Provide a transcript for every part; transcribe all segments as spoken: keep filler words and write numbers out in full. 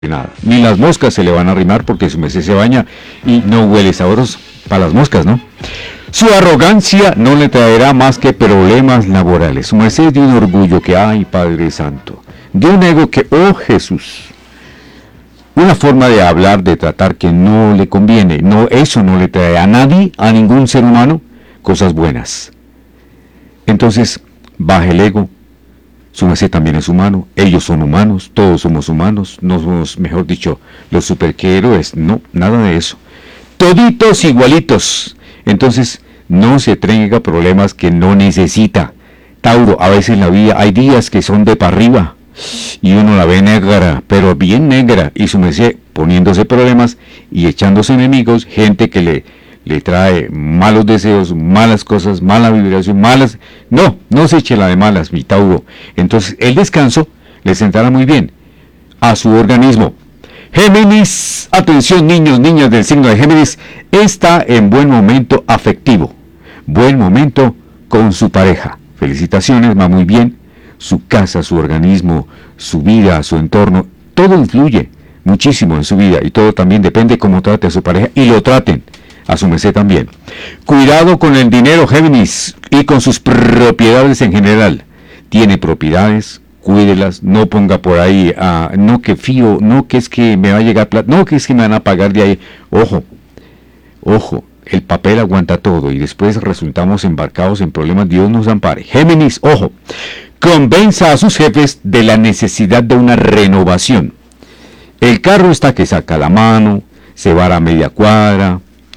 nada. Ni las moscas se le van a arrimar porque su merced se baña y no huele sabroso. Para las moscas, ¿no? Su arrogancia no le traerá más que problemas laborales. Su merced es de un orgullo que hay, Padre Santo. De un ego que, oh Jesús, una forma de hablar, de tratar que no le conviene. No, eso no le trae a nadie, a ningún ser humano, cosas buenas. Entonces, baja el ego. Su merced también es humano, ellos son humanos, todos somos humanos, no somos, mejor dicho, los superhéroes, no, nada de eso. Toditos igualitos. Entonces, no se traiga problemas que no necesita. Tauro, a veces en la vida hay días que son de para arriba y uno la ve negra, pero bien negra, y su merced poniéndose problemas y echándose enemigos, gente que le... le trae malos deseos, malas cosas, mala vibración, malas... No, no se eche la de malas, mi Tauro. Entonces, el descanso le sentará muy bien a su organismo. Géminis, atención niños, niñas del signo de Géminis, está en buen momento afectivo, buen momento con su pareja. Felicitaciones, va muy bien. Su casa, su organismo, su vida, su entorno, todo influye muchísimo en su vida y todo también depende cómo trate a su pareja y lo traten. A su merced también. Cuidado con el dinero, Géminis, y con sus propiedades en general. Tiene propiedades, cuídelas, no ponga por ahí, uh, no que fío, no que es que me va a llegar plata, no que es que me van a pagar de ahí. Ojo, ojo, el papel aguanta todo y después resultamos embarcados en problemas, Dios nos ampare. Géminis, ojo, convenza a sus jefes de la necesidad de una renovación. El carro está que saca la mano, se va a la media cuadra,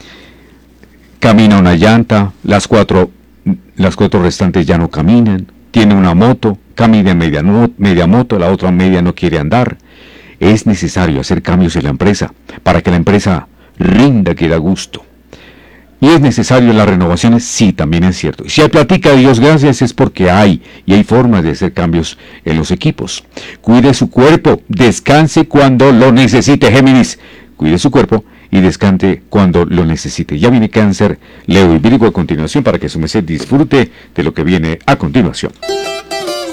camina una llanta, las cuatro, las cuatro restantes ya no caminan, tiene una moto, camina media, no, media moto, la otra media no quiere andar. Es necesario hacer cambios en la empresa para que la empresa rinda, que da gusto. ¿Y es necesario las renovaciones? Sí, también es cierto. Si hay platica de Dios gracias es porque hay, y hay formas de hacer cambios en los equipos. Cuide su cuerpo, descanse cuando lo necesite, Géminis. Cuide su cuerpo y descanse cuando lo necesite. Ya viene Cáncer, Leo y Virgo a continuación para que su merced disfrute de lo que viene a continuación.